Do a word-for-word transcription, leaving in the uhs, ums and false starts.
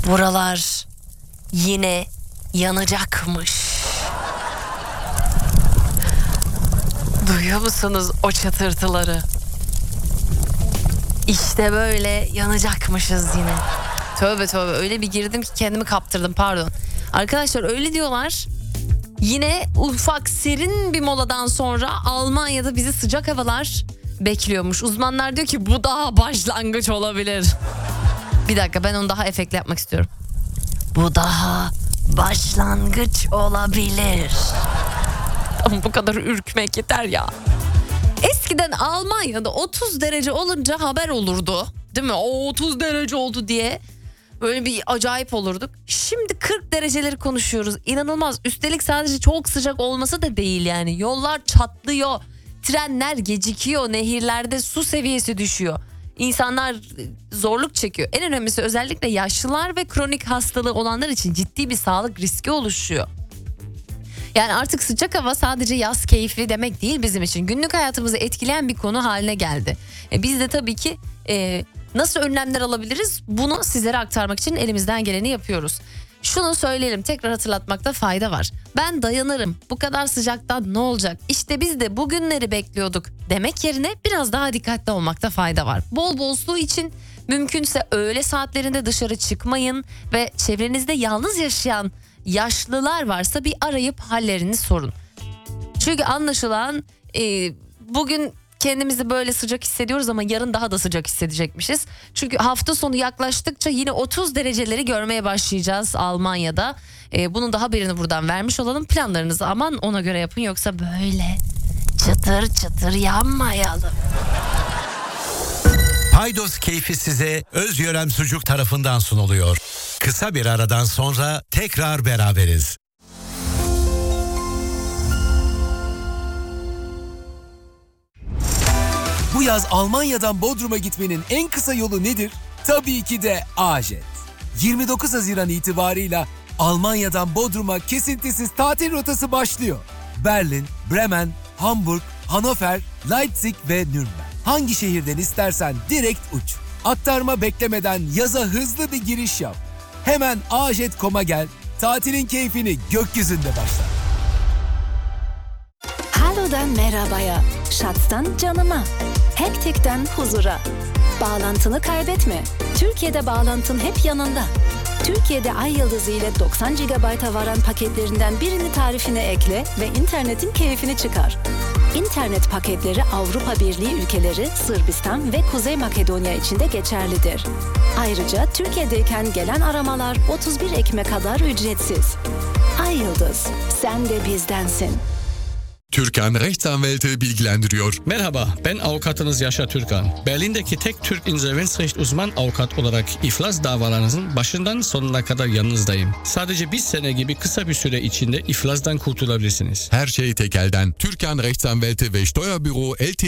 Buralar yine yanacakmış. Duyuyor musunuz o çatırtıları? İşte böyle yanacakmışız yine. Tövbe tövbe, öyle bir girdim ki kendimi kaptırdım, pardon. Arkadaşlar öyle diyorlar. Yine ufak serin bir moladan sonra Almanya'da bizi sıcak havalar bekliyormuş. Uzmanlar diyor ki bu daha başlangıç olabilir. Bir dakika, ben onu daha efektli yapmak istiyorum. Bu daha başlangıç olabilir. Ama bu kadar ürkmek yeter ya. Eskiden Almanya'da otuz derece olunca haber olurdu. Değil mi? O otuz derece oldu diye böyle bir acayip olurduk. Şimdi kırk dereceleri konuşuyoruz. İnanılmaz. Üstelik sadece çok sıcak olması da değil yani. Yollar çatlıyor. Trenler gecikiyor. Nehirlerde su seviyesi düşüyor. İnsanlar zorluk çekiyor. En önemlisi özellikle yaşlılar ve kronik hastalığı olanlar için ciddi bir sağlık riski oluşuyor. Yani artık sıcak hava sadece yaz keyfi demek değil bizim için. Günlük hayatımızı etkileyen bir konu haline geldi. E biz de tabii ki e, nasıl önlemler alabiliriz? Bunu sizlere aktarmak için elimizden geleni yapıyoruz. Şunu söyleyelim, tekrar hatırlatmakta fayda var. Ben dayanırım, bu kadar sıcaktan ne olacak? İşte biz de bugünleri bekliyorduk demek yerine biraz daha dikkatli olmakta fayda var. Bol bol su için, mümkünse öğle saatlerinde dışarı çıkmayın ve çevrenizde yalnız yaşayan yaşlılar varsa bir arayıp hallerini sorun. Çünkü anlaşılan e, bugün kendimizi böyle sıcak hissediyoruz ama yarın daha da sıcak hissedecekmişiz. Çünkü hafta sonu yaklaştıkça yine otuz dereceleri görmeye başlayacağız Almanya'da. E, bunun da haberini buradan vermiş olalım. Planlarınızı aman ona göre yapın, yoksa böyle çıtır çıtır yanmayalım. Paydos keyfi size Özyörem Sucuk tarafından sunuluyor. Kısa bir aradan sonra tekrar beraberiz. Bu yaz Almanya'dan Bodrum'a gitmenin en kısa yolu nedir? Tabii ki de A-Jet. yirmi dokuz Haziran itibarıyla Almanya'dan Bodrum'a kesintisiz tatil rotası başlıyor. Berlin, Bremen, Hamburg, Hannover, Leipzig ve Nürnberg. Hangi şehirden istersen direkt uç. Aktarma beklemeden yaza hızlı bir giriş yap. Hemen a jet nokta com'a gel, tatilin keyfini gökyüzünde başla. Halo'dan merhabaya, Schatz'tan canıma, Hektik'ten huzura. Bağlantını kaybetme. Türkiye'de bağlantın hep yanında. Türkiye'de Ay Yıldızı ile doksan gigabayta varan paketlerinden birini tarifine ekle ve internetin keyfini çıkar. İnternet paketleri Avrupa Birliği ülkeleri, Sırbistan ve Kuzey Makedonya için de geçerlidir. Ayrıca Türkiye'deyken gelen aramalar otuz bir Ekim'e kadar ücretsiz. Ay Yıldız, sen de bizdensin. Türkan Rechtsanwälte bilgilendiriyor. Merhaba, ben avukatınız Yaşar Türkan. Berlin'deki tek Türk insolvensrecht uzman avukat olarak iflas davalarınızın başından sonuna kadar yanınızdayım. Sadece bir sene gibi kısa bir süre içinde iflasdan kurtulabilirsiniz. Her şey tek elden. Türkan Rechtsanwälte ve Steuerbüro L T